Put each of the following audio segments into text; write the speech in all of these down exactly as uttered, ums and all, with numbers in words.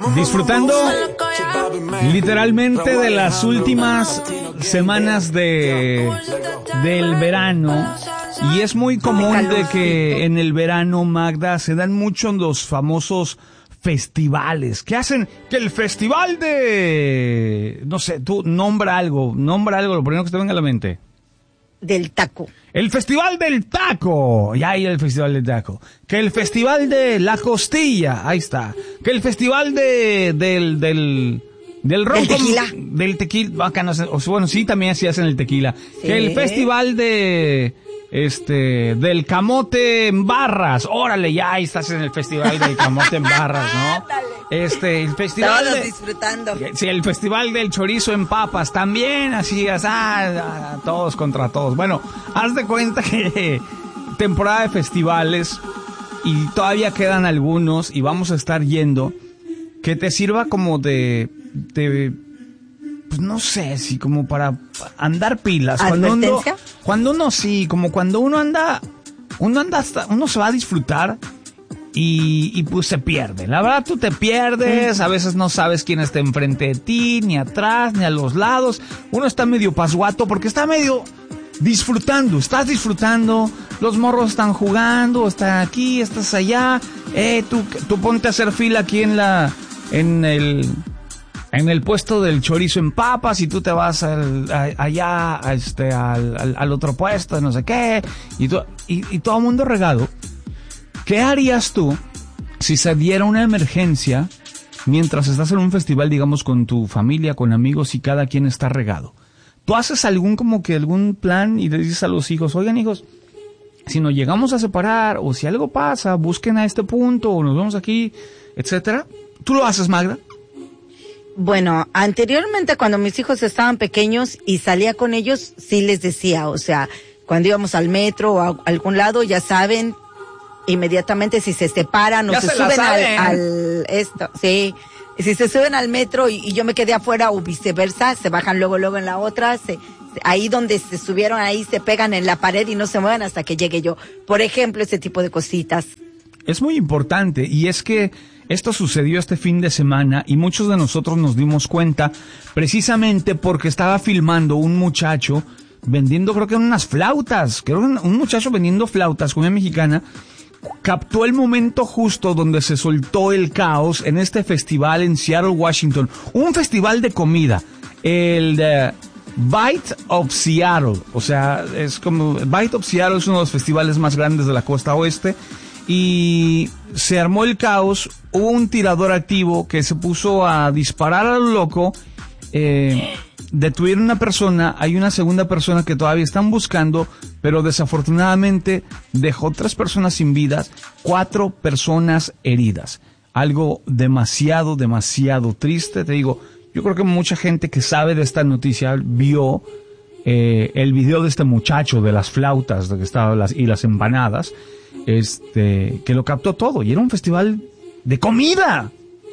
Disfrutando literalmente de las últimas semanas de del verano. Y es muy común de que en el verano, Magda, se dan muchos los famosos festivales. ¿Qué hacen? Que el festival de... No sé, tú nombra algo, nombra algo, lo primero que te venga a la mente. Del taco. El festival del taco. Ya hay el festival del taco. Que el festival de la costilla. Ahí está. Que el festival de, del, del, del ron. Del tequila. Con, del tequila. Acá no sé, bueno, sí, también así hacen el tequila. Sí. Que el festival de, este, del camote en barras. Órale, ya ahí estás en el festival del camote en barras, ¿no? Este, el festival Todos de, disfrutando. Sí, el festival del chorizo en papas también, así, así, ah, todos contra todos. Bueno, haz de cuenta que temporada de festivales y todavía quedan algunos y vamos a estar yendo, que te sirva como de, de pues no sé, si como para andar pilas. Cuando uno, cuando uno sí, como cuando uno anda, uno anda hasta, uno se va a disfrutar. Y, y pues se pierde. La verdad, tú te pierdes, a veces no sabes quién está enfrente de ti, ni atrás, ni a los lados. Uno está medio pasguato porque está medio disfrutando, estás disfrutando, los morros están jugando, están aquí, estás allá, eh, tú, tú ponte a hacer fila aquí en la, en el, en el puesto del chorizo en papas y tú te vas al, a, allá, a este, al, al, al otro puesto, no sé qué, y, tú, y, y todo el mundo regado. ¿Qué harías tú si se diera una emergencia mientras estás en un festival, digamos, con tu familia, con amigos y cada quien está regado? ¿Tú haces algún como que algún plan y le dices a los hijos, oigan hijos, si nos llegamos a separar o si algo pasa, busquen a este punto o nos vemos aquí, etcétera? ¿Tú lo haces, Magda? Bueno, anteriormente cuando mis hijos estaban pequeños y salía con ellos, sí les decía, o sea, cuando íbamos al metro o a algún lado, ya saben, inmediatamente si se separan o ya se, se suben al, al esto, sí, si se suben al metro y, y yo me quedé afuera o viceversa, se bajan luego luego en la otra, se, ahí donde se subieron, ahí se pegan en la pared y no se mueven hasta que llegue yo. Por ejemplo, ese tipo de cositas. Es muy importante y es que esto sucedió este fin de semana y muchos de nosotros nos dimos cuenta precisamente porque estaba filmando un muchacho vendiendo, creo que unas flautas, creo que un muchacho vendiendo flautas, comida mexicana. Captó el momento justo donde se soltó el caos en este festival en Seattle, Washington. Un festival de comida. El de Bite of Seattle. O sea, es como... Bite of Seattle es uno de los festivales más grandes de la costa oeste. Y se armó el caos. Hubo un tirador activo que se puso a disparar a lo loco. Eh... Detuvieron a una persona, hay una segunda persona que todavía están buscando, pero desafortunadamente dejó tres personas sin vidas, cuatro personas heridas. Algo demasiado, demasiado triste. Te digo, yo creo que mucha gente que sabe de esta noticia vio eh, el video de este muchacho de las flautas de que estaba las, y las empanadas, este, que lo captó todo. Y era un festival de comida.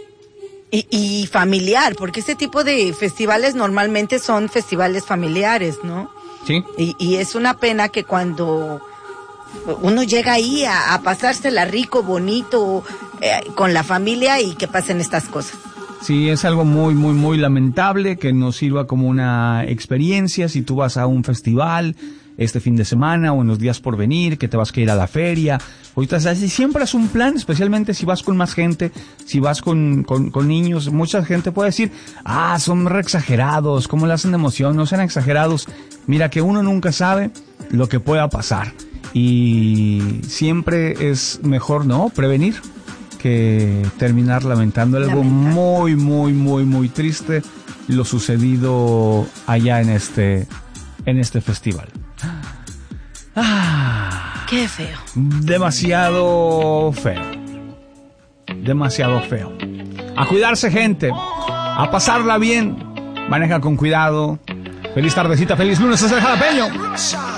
Y, y familiar, porque ese tipo de festivales normalmente son festivales familiares, ¿no? Sí. Y, y es una pena que cuando uno llega ahí a, a pasársela rico, bonito, eh, con la familia y que pasen estas cosas. Sí, es algo muy, muy, muy lamentable que nos sirva como una experiencia si tú vas a un festival este fin de semana o en los días por venir, que te vas a ir a la feria. Ahorita, siempre es un plan, especialmente si vas con más gente, si vas con, con, con niños. Mucha gente puede decir, ah, son re exagerados, ¿cómo le hacen de emoción? No sean exagerados. Mira que uno nunca sabe lo que pueda pasar. Y siempre es mejor, ¿no?, prevenir que terminar lamentando algo muy, muy, muy, muy triste, lo sucedido allá en este, en este festival. Ah, qué feo. Demasiado feo. Demasiado feo. A cuidarse, gente. A pasarla bien. Maneja con cuidado. Feliz tardecita, feliz lunes, es el Jalapeño.